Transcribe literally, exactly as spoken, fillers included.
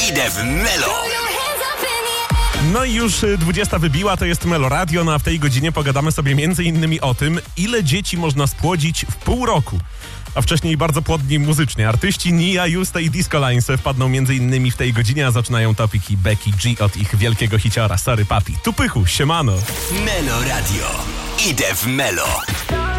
Idę w Melo. No i już dwudziesta wybiła, to jest Melo Radio, no a w tej godzinie pogadamy sobie między innymi o tym, ile dzieci można spłodzić w pół roku. A wcześniej bardzo płodni muzycznie. Artyści Nia, Juste i Disco Lines wpadną między innymi w tej godzinie, a zaczynają topiki Becky G od ich wielkiego hiciora Sorry Papi. Tu Pychu, siemano. Melo Radio. Idę w Melo.